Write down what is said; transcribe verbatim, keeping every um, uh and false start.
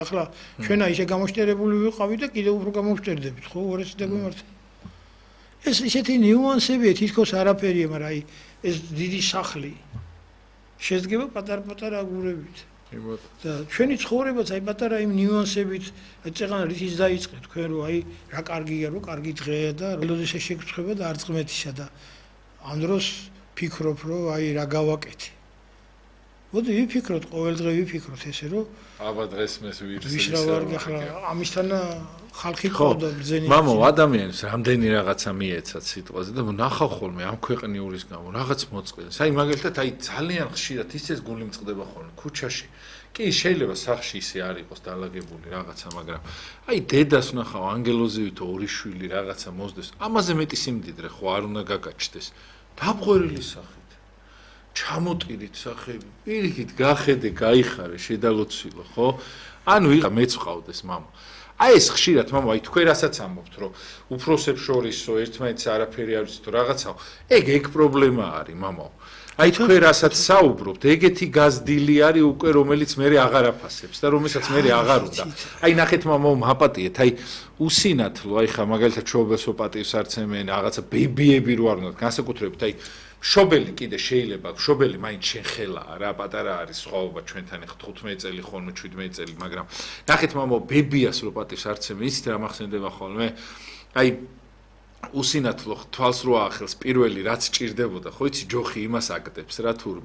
ახლა ჩვენა ისე გამოშტერებული ვიყავით და კიდევ უფრო გამოშტერდებით, ხო, ორეცი და გვიმართა. ეს ისეთი ნიუანსებია, თითქოს არაფერია, მაგრამ აი ეს დიდი სახლი შედგება პატარ-პატარა აგურებით. და ჩვენი ცხოვრებაც აი პატარა იმ ნიუანსებით, წეღან რითიც დაიწყე თქვენ რომ აი რა კარგია, რომ კარგი დღეა და როდესაც შეგწხვება და არც ღმერთისა და ამ დროს ფიქრობ რომ აი რა გავაკეთე. მოდი ვიფიქროთ, ყოველ დღე ვიფიქროთ ესე რომ აბა დღეს მეს ვირს ის რა ვარ ახლა ამისთან ხალხი ყავდა ბრძენი. მამო, ადამიანს რამდენი რაღაცა მიეცათ სიტყვაზე და ნახავ ხოლმე ამ ქვეყნიურის გამო რაღაც მოწყდეს. აი მაგალითად აი ძალიან ხშირად ისეს გული მწყდება ხოლმე ქუჩაში. კი შეიძლება სახში ისე არ იყოს დალაგებული რაღაცა, მაგრამ აი დედას ნახავ ანგელოზივით ორი შვილი რაღაცა მოსდეს. ამაზე მეტი სიმდიდრე ხო არ უნდა გაგაჩნდეს. დაბღვერილი სახით. ჩამოტირით სახები, პირიქით გახედე, გაიხარე, შედალოცილო, ხო? ანუ იღა მეც ვყავდეს, მამო. აი ეს ხშირად, მამო, აი თქვენ რასაც ამბობთ, რომ უფროსებს შორისო ერთმანეთს არაფერი არ ვიცით, რაღაცაო, ეგ ეგ პრობლემა არის, მამო. აი თქვენ რასაც საუბრობთ, ეგეთი გაზდილი არის უკვე, რომელიც მე აღარ აფასებს და რომელსაც მე აღარ უნდა. აი ნახეთ, მამო, მაპატიეთ, აი უსინათლო, აი ხა მაგალითად ჩობელსო პატივს არცემენ, რაღაცა ბებიები რო არ უნდათ, განსაკუთრებით აი შობელი კიდე შეიძლება, შობელი მაინც შენ ხელაა რა, პატარა არის სხვაობა ჩვენთან ახლა თხუთმეტი წელი ხოლმე, შვიდმეტი წელი, მაგრამ ნახეთ მამო, ბებიას რო პატივს არცემენ, იცით რა მახსენდება ხოლმე? აი უსინათლო თვალს რო აახელს პირველი რაც ჭირდებოდა, ხო იცი ჯოხი იმას აკდებს რა თურმე